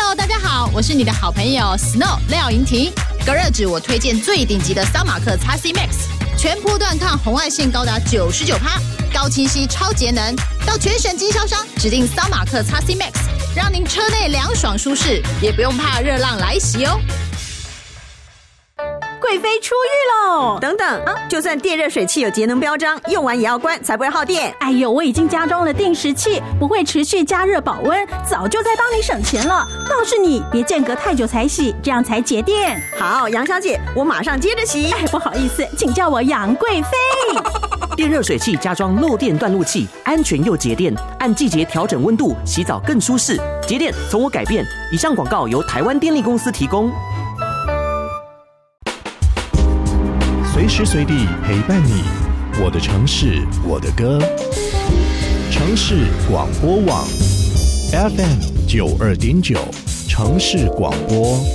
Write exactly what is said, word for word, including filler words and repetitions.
Hello， 大家好，我是你的好朋友 Snow 廖莹婷。隔热纸我推荐最顶级的桑马克 X C Max， 全波段抗红外线高达 百分之九十九， 高清晰超节能。到全省经销商指定桑马克 X C Max， 让您车内凉爽舒适，也不用怕热浪来袭哦。 贵妃出狱喽！等等啊，就算电热水器有节能标章，用完也要关，才不会耗电。 哎呦，我已经加装了定时器，不会持续加热保温，早就在帮你省钱了。倒是你别间隔太久才洗，这样才节电。 好，杨小姐，我马上接着洗。 哎，不好意思，请叫我杨贵妃。 电热水器加装漏电断路器，安全又节电，按季节调整温度，洗澡更舒适。节电从我改变。以上广告由台湾电力公司提供。 随时随地陪伴你，我的城市，我的歌。城市广播网 F M 九二点九，城市广播。